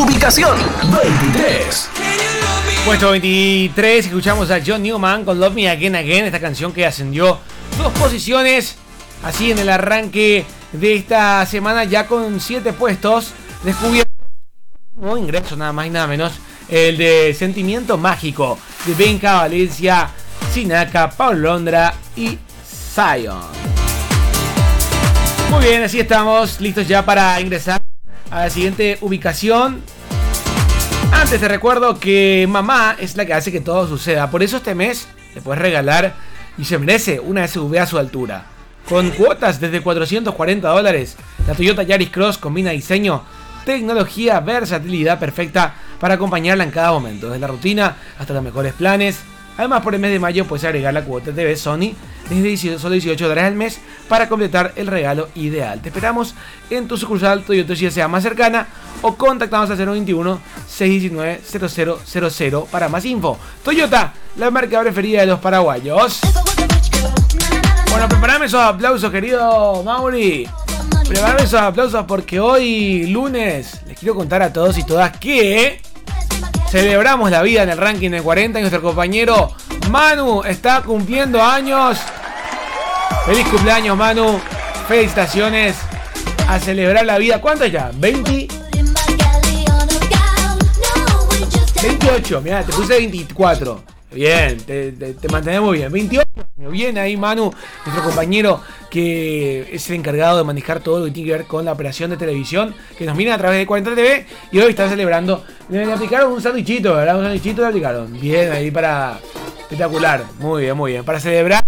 Ubicación 23. Puesto 23, escuchamos a John Newman con Love Me Again Again, esta canción que ascendió 2 posiciones, así en el arranque de esta semana, ya con 7 puestos, descubierto un nuevo ingreso, nada más y nada menos, el de Sentimiento Mágico, de Benja, Valencia, Sinaka, Paul Londra y Zion. Muy bien, así estamos, listos ya para ingresar a la siguiente ubicación. Antes te recuerdo que mamá es la que hace que todo suceda. Por eso este mes le puedes regalar y se merece una SUV a su altura. Con cuotas desde $440, la Toyota Yaris Cross combina diseño, tecnología, versatilidad perfecta para acompañarla en cada momento. Desde la rutina hasta los mejores planes. Además, por el mes de mayo puedes agregar la cuota TV Sony desde solo $18 al mes para completar el regalo ideal. Te esperamos en tu sucursal Toyota GSA más cercana o contactamos al 021-619-0000 para más info. Toyota, la marca preferida de los paraguayos. Bueno, preparame esos aplausos, querido Mauri. Preparame esos aplausos porque hoy, lunes, les quiero contar a todos y todas que celebramos la vida en el ranking de 40 y nuestro compañero Manu está cumpliendo años. Feliz cumpleaños, Manu. Felicitaciones. A celebrar la vida. ¿Cuánto ya? 20. 28. Mirá, te puse 24. Bien, te mantenemos bien. 28. Bien ahí, Manu, nuestro compañero que es el encargado de manejar todo lo que tiene que ver con la operación de televisión, que nos mira a través de 40 TV y hoy está celebrando. Le aplicaron un sándwichito, ¿verdad? Un sándwichito le aplicaron. Bien ahí para... Espectacular. Muy bien, muy bien. Para celebrar...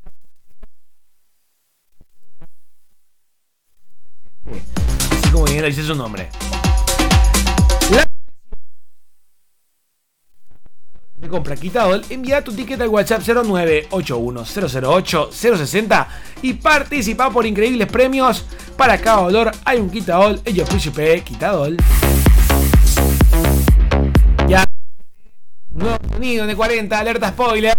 Así como bien le dice su nombre. De compra Quitadol, envía tu ticket al WhatsApp 0981008060 y participa por increíbles premios. Para cada valor hay un Quitadol, ellos Príncipe Quitadol. Ya, nuevo sonido de 40, alerta spoiler.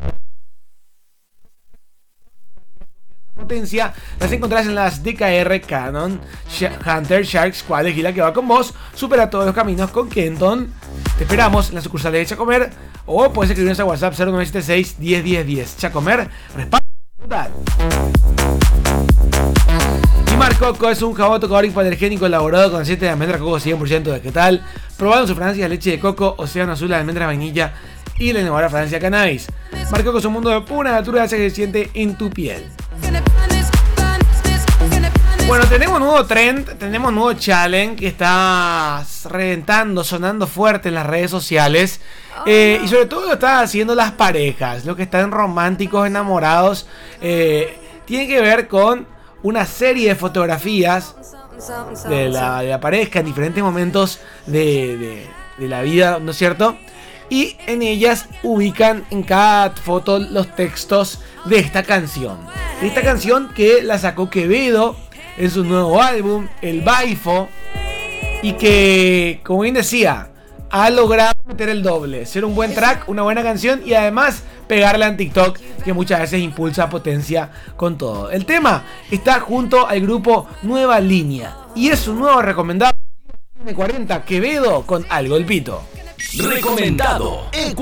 Potencia, las encontrás en las DKR Canon Hunter Shark Squad de Gila que va con vos. Supera todos los caminos con Kenton. Te esperamos en la sucursal de Chacomer o puedes escribirnos a WhatsApp 0976 101010. Chacomer, respaldo total. Y Marcoco es un jabón tocador hipoalergénico elaborado con aceite de almendra coco 100% vegetal, probado en su fragancia de leche de coco, océano azul de almendra vainilla y la innovadora fragancia cannabis. Marcoco es un mundo de pura naturaleza que se siente en tu piel. Bueno, tenemos un nuevo trend, tenemos un nuevo challenge que está reventando, sonando fuerte en las redes sociales. Y sobre todo lo están haciendo las parejas, los que están románticos, enamorados. Tiene que ver con una serie de fotografías de la pareja en diferentes momentos de la vida, ¿no es cierto? Y en ellas ubican en cada foto los textos de esta canción. De esta canción que la sacó Quevedo en su nuevo álbum, El Baifo, y que, como bien decía, ha logrado meter el doble, ser un buen track, una buena canción y además pegarla en TikTok, que muchas veces impulsa potencia con todo. El tema está junto al grupo Nueva Línea y es un nuevo recomendado de 40 Quevedo con Al Golpito. Recomendado en